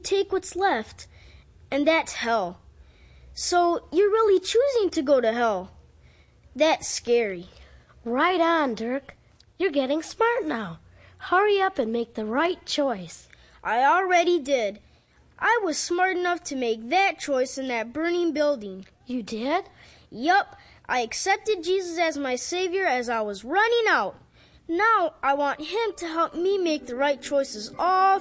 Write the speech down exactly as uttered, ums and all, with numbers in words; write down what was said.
take what's left, and that's hell. So you're really choosing to go to hell. That's scary. Right on, Dirk. You're getting smart now. Hurry up and make the right choice. I already did. I was smart enough to make that choice in that burning building. You did? Yup. I accepted Jesus as my Savior as I was running out. Now I want Him to help me make the right choices all